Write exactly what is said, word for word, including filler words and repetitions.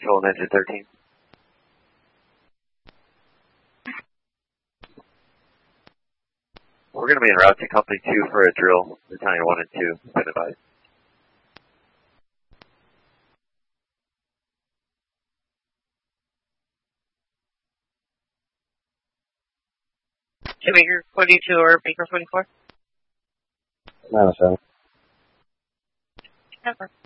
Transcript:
Control Ninja thirteen. We're going to be en route to Company two for a drill, Battalion one and two, been advised. Baker forty-two or Baker forty-four? nine oh seven. Never.